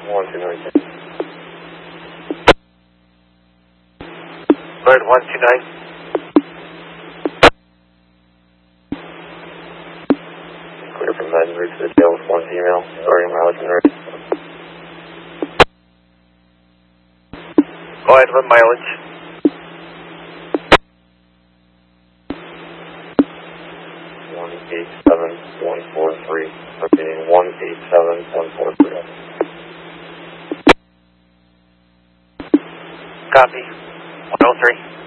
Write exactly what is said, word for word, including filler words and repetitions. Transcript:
one two nine. Bird one two nine. Clear from Madden Route to the tail with one female, starting mileage and rate. Go ahead with mileage. one eight seven one four three. Repeating one eight seven one four three. Copy. one oh three.